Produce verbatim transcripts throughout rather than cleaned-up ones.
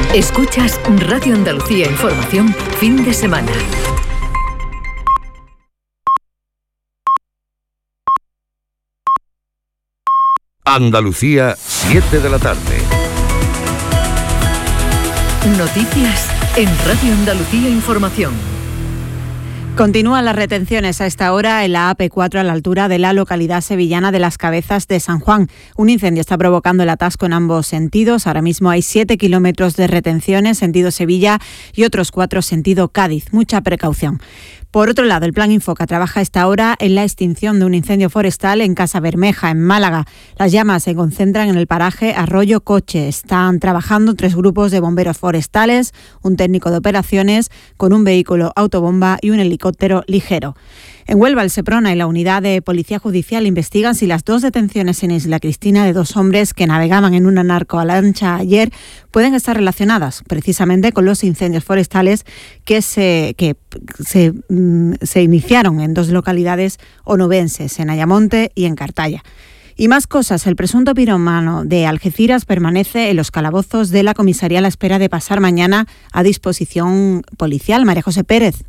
Escuchas Radio Andalucía Información, fin de semana. Andalucía, siete de la tarde. Noticias en Radio Andalucía Información. Continúan las retenciones a esta hora en la A P cuatro a la altura de la localidad sevillana de Las Cabezas de San Juan. Un incendio está provocando el atasco en ambos sentidos. Ahora mismo hay siete kilómetros de retenciones sentido Sevilla y otros cuatro sentido Cádiz. Mucha precaución. Por otro lado, el Plan Infoca trabaja a esta hora en la extinción de un incendio forestal en Casa Bermeja, en Málaga. Las llamas se concentran en el paraje Arroyo Coche. Están trabajando tres grupos de bomberos forestales, un técnico de operaciones con un vehículo autobomba y un helicóptero ligero. En Huelva, el Seprona y la Unidad de Policía Judicial investigan si las dos detenciones en Isla Cristina de dos hombres que navegaban en una narcolancha ayer pueden estar relacionadas precisamente con los incendios forestales que se, que se, mm, se iniciaron en dos localidades onubenses, en Ayamonte y en Cartaya. Y más cosas, el presunto pirómano de Algeciras permanece en los calabozos de la comisaría a la espera de pasar mañana a disposición policial. María José Pérez.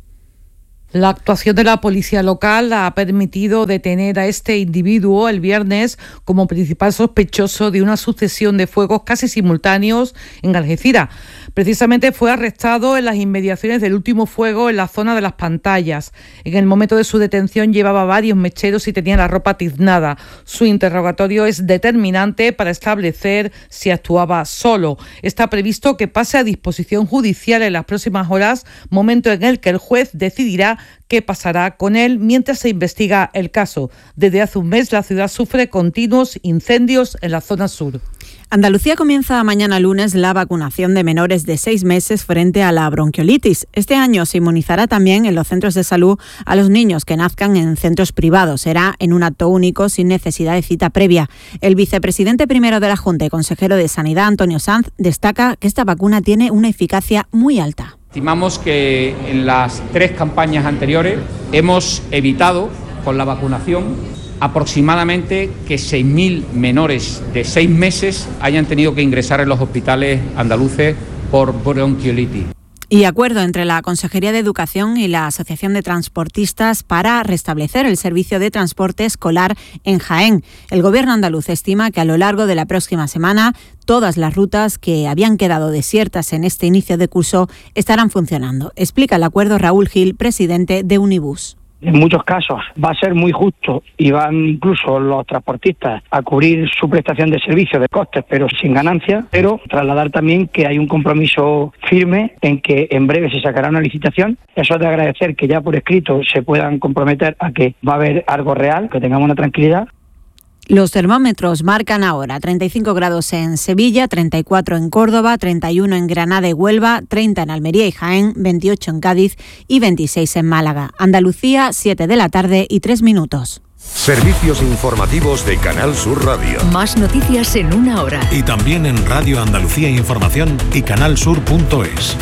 La actuación de la policía local ha permitido detener a este individuo el viernes como principal sospechoso de una sucesión de fuegos casi simultáneos en Algeciras. Precisamente fue arrestado en las inmediaciones del último fuego en la zona de las Pantallas. En el momento de su detención llevaba varios mecheros y tenía la ropa tiznada. Su interrogatorio es determinante para establecer si actuaba solo. Está previsto que pase a disposición judicial en las próximas horas, momento en el que el juez decidirá qué pasará con él mientras se investiga el caso. Desde hace un mes la ciudad sufre continuos incendios en la zona sur. Andalucía comienza mañana lunes la vacunación de menores de seis meses frente a la bronquiolitis. Este año se inmunizará también en los centros de salud a los niños que nazcan en centros privados. Será en un acto único sin necesidad de cita previa. El vicepresidente primero de la Junta y consejero de Sanidad, Antonio Sanz, destaca que esta vacuna tiene una eficacia muy alta. Estimamos que en las tres campañas anteriores hemos evitado con la vacunación aproximadamente que seis mil menores de seis meses hayan tenido que ingresar en los hospitales andaluces por bronquiolitis. Y acuerdo entre la Consejería de Educación y la Asociación de Transportistas para restablecer el servicio de transporte escolar en Jaén. El Gobierno andaluz estima que a lo largo de la próxima semana todas las rutas que habían quedado desiertas en este inicio de curso estarán funcionando. Explica el acuerdo Raúl Gil, presidente de Unibus. En muchos casos va a ser muy justo y van incluso los transportistas a cubrir su prestación de servicio de costes, pero sin ganancia, pero trasladar también que hay un compromiso firme en que en breve se sacará una licitación. Eso es de agradecer que ya por escrito se puedan comprometer a que va a haber algo real, que tengamos una tranquilidad. Los termómetros marcan ahora treinta y cinco grados en Sevilla, treinta y cuatro en Córdoba, treinta y uno en Granada y Huelva, treinta en Almería y Jaén, veintiocho en Cádiz y veintiséis en Málaga. Andalucía, siete de la tarde y tres minutos. Servicios informativos de Canal Sur Radio. Más noticias en una hora. Y también en Radio Andalucía Información y canalsur punto es.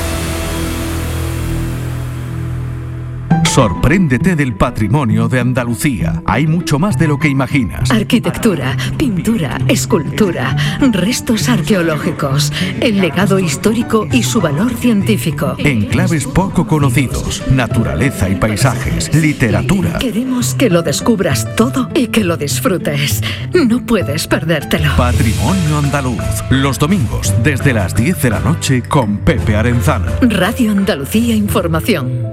Sorpréndete del patrimonio de Andalucía. Hay mucho más de lo que imaginas. Arquitectura, pintura, escultura, restos arqueológicos, el legado histórico y su valor científico. Enclaves poco conocidos, naturaleza y paisajes, literatura. Queremos que lo descubras todo y que lo disfrutes. No puedes perdértelo. Patrimonio andaluz. Los domingos desde las diez de la noche con Pepe Arenzana. Radio Andalucía Información.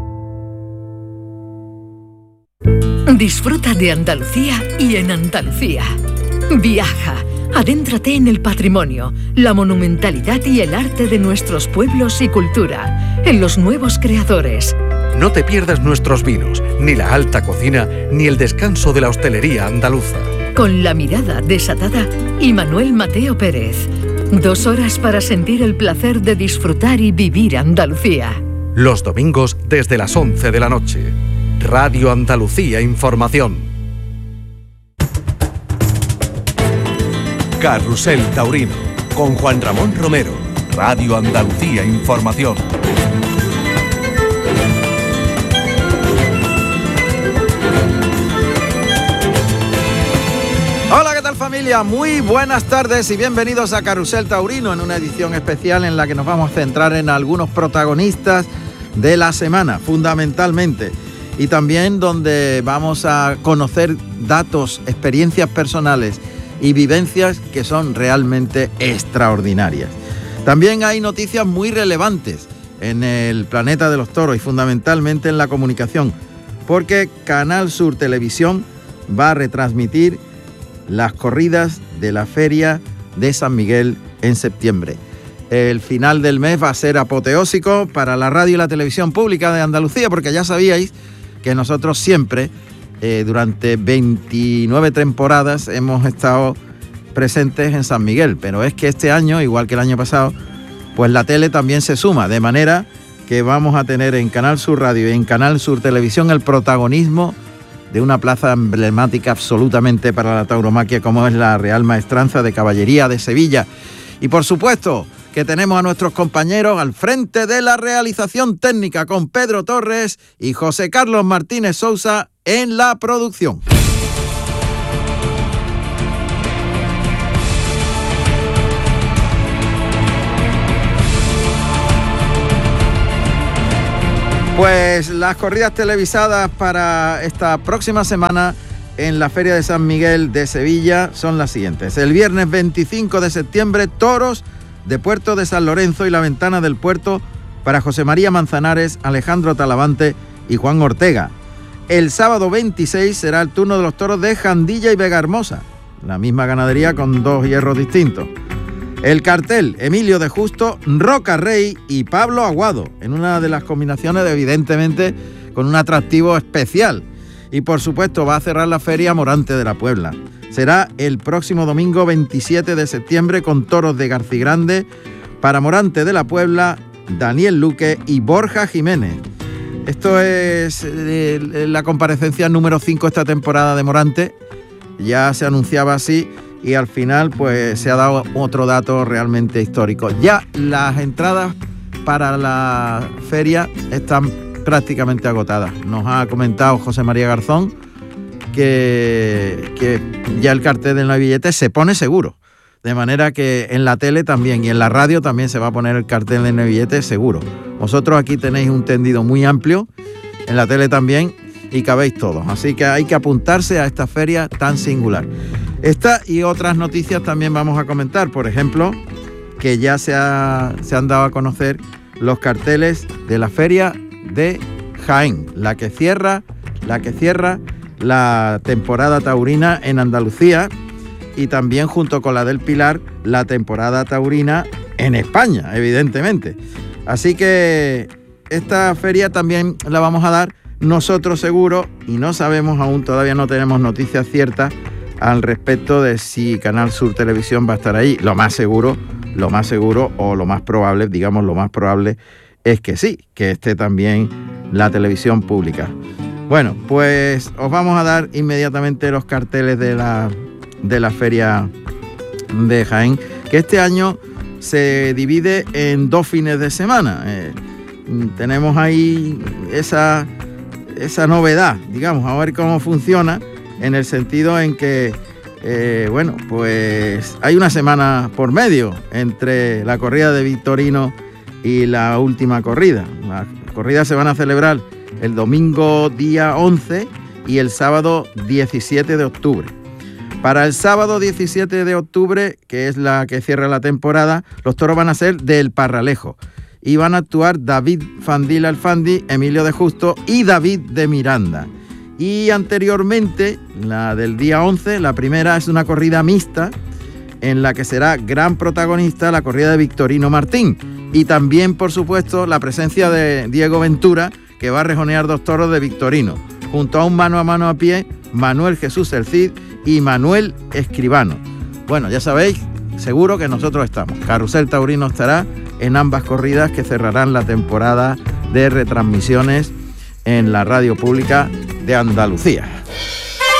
Disfruta de Andalucía y en Andalucía. Viaja, adéntrate en el patrimonio, la monumentalidad y el arte de nuestros pueblos y cultura, en los nuevos creadores. No te pierdas nuestros vinos, ni la alta cocina, ni el descanso de la hostelería andaluza. Con la mirada desatada y Manuel Mateo Pérez. Dos horas para sentir el placer de disfrutar y vivir Andalucía. Los domingos desde las once de la noche. Radio Andalucía Información. Carrusel Taurino con Juan Ramón Romero. Radio Andalucía Información. Hola, ¿qué tal, familia? familia, muy buenas tardes y bienvenidos a Carrusel Taurino, en una edición especial en la que nos vamos a centrar en algunos protagonistas de la semana, fundamentalmente, y también donde vamos a conocer datos, experiencias personales y vivencias que son realmente extraordinarias. También hay noticias muy relevantes en el planeta de los toros y fundamentalmente en la comunicación, porque Canal Sur Televisión va a retransmitir las corridas de la Feria de San Miguel en septiembre. El final del mes va a ser apoteósico para la radio y la televisión pública de Andalucía, porque ya sabíais que nosotros siempre, eh, durante veintinueve temporadas, hemos estado presentes en San Miguel, pero es que este año, igual que el año pasado, pues la tele también se suma, de manera que vamos a tener en Canal Sur Radio y en Canal Sur Televisión el protagonismo de una plaza emblemática absolutamente para la tauromaquia, como es la Real Maestranza de Caballería de Sevilla. Y por supuesto que tenemos a nuestros compañeros al frente de la realización técnica, con Pedro Torres y José Carlos Martínez Sousa en la producción. Pues las corridas televisadas para esta próxima semana en la Feria de San Miguel de Sevilla son las siguientes. El viernes veinticinco de septiembre, toros de Puerto de San Lorenzo y la Ventana del Puerto para José María Manzanares, Alejandro Talavante y Juan Ortega. El sábado veintiséis será el turno de los toros de Jandilla y Vegahermosa, la misma ganadería con dos hierros distintos. El cartel, Emilio de Justo, Roca Rey y Pablo Aguado, en una de las combinaciones evidentemente con un atractivo especial. Y por supuesto va a cerrar la feria Morante de la Puebla. Será el próximo domingo veintisiete de septiembre con toros de Garcigrande para Morante de la Puebla, Daniel Luque y Borja Jiménez. Esto es eh, la comparecencia número cinco esta temporada de Morante. Ya se anunciaba así. Y al final pues se ha dado otro dato realmente histórico. Ya las entradas para la feria están prácticamente agotadas. Nos ha comentado José María Garzón que, que ya el cartel en la billete se pone seguro. De manera que en la tele también y en la radio también se va a poner el cartel en el billete seguro. Vosotros aquí tenéis un tendido muy amplio, en la tele también, y cabéis todos. Así que hay que apuntarse a esta feria tan singular. Esta y otras noticias también vamos a comentar, por ejemplo, que ya se, ha, se han dado a conocer los carteles de la Feria de Jaén, la que cierra, la que cierra la temporada taurina en Andalucía y también junto con la del Pilar, la temporada taurina en España, evidentemente. Así que esta feria también la vamos a dar nosotros seguro y no sabemos aún, todavía no tenemos noticias ciertas al respecto de si Canal Sur Televisión va a estar ahí. Lo más seguro, lo más seguro o lo más probable, digamos lo más probable, es que sí, que esté también la televisión pública. Bueno, pues os vamos a dar inmediatamente los carteles de la, de la Feria de Jaén, que este año se divide en dos fines de semana. Eh, tenemos ahí esa, esa novedad, digamos, a ver cómo funciona, en el sentido en que, eh, bueno, pues hay una semana por medio entre la corrida de Victorino y la última corrida. Las corridas se van a celebrar el domingo día once y el sábado diecisiete de octubre. Para el sábado diecisiete de octubre, que es la que cierra la temporada, los toros van a ser del Parralejo y van a actuar David Fandil Alfandi, Emilio de Justo y David de Miranda. Y anteriormente, la del día once, la primera es una corrida mixta en la que será gran protagonista la corrida de Victorino Martín y también, por supuesto, la presencia de Diego Ventura, que va a rejonear dos toros de Victorino, junto a un mano a mano a pie, Manuel Jesús El Cid y Manuel Escribano. Bueno, ya sabéis, seguro que nosotros estamos. Carrusel Taurino estará en ambas corridas que cerrarán la temporada de retransmisiones en la radio pública de Andalucía.